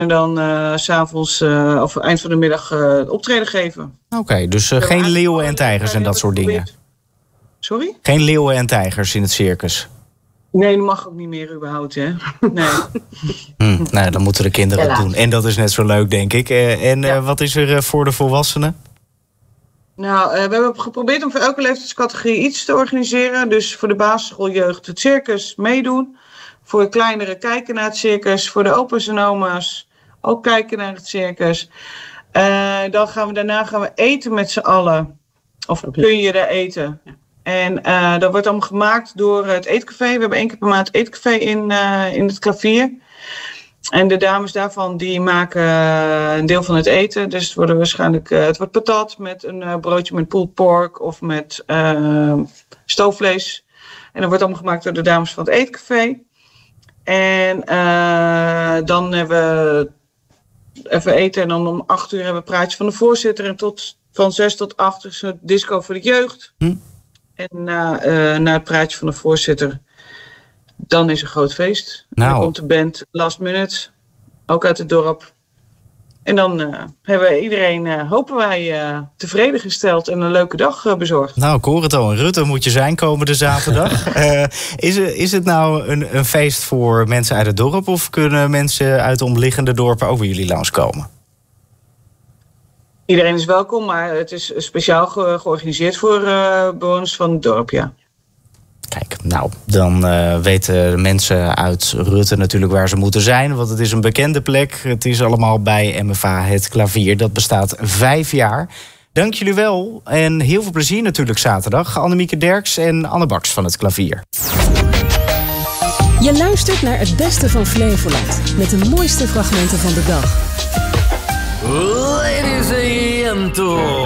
En dan 's avonds of eind van de middag het optreden geven. Oké, dus geen leeuwen en tijgers en dat soort dingen. Sorry? Geen leeuwen en tijgers in het circus. Nee, dat mag ook niet meer überhaupt, hè? Nee. Nou, dan moeten de kinderen het doen. En dat is net zo leuk, denk ik. Wat is er voor de volwassenen? Nou, we hebben geprobeerd om voor elke leeftijdscategorie iets te organiseren. Dus voor de basisschooljeugd het circus meedoen. Voor de kleinere kijken naar het circus. Voor de opa's en oma's ook kijken naar het circus. Daarna gaan we eten met z'n allen. Of kun je er eten? En dat wordt allemaal gemaakt door het eetcafé. We hebben 1 keer per maand het eetcafé in het klavier. En de dames daarvan die maken een deel van het eten. Dus het wordt patat met een broodje met pulled pork of met stoofvlees. En dat wordt allemaal gemaakt door de dames van het eetcafé. En dan hebben we even eten en dan om 8 uur hebben we een praatje van de voorzitter. En van 6 tot 8 is het disco voor de jeugd. En na het praatje van de voorzitter, dan is een groot feest. Dan komt de band Last Minute, ook uit het dorp. En dan hebben we iedereen, hopen wij, tevreden gesteld en een leuke dag bezorgd. Nou, ik hoor het al. In Rutte moet je zijn komende zaterdag. Is het nou een feest voor mensen uit het dorp? Of kunnen mensen uit de omliggende dorpen ook bij jullie langskomen? Iedereen is welkom, maar het is speciaal georganiseerd voor bewoners van het dorp, ja. Kijk, nou, dan weten de mensen uit Rutte natuurlijk waar ze moeten zijn. Want het is een bekende plek. Het is allemaal bij MFA Het Klavier. Dat bestaat 5 jaar. Dank jullie wel. En heel veel plezier natuurlijk zaterdag. Annemieke Derks en Anne Baks van Het Klavier. Je luistert naar het beste van Flevoland. Met de mooiste fragmenten van de dag. Ladies and gentlemen.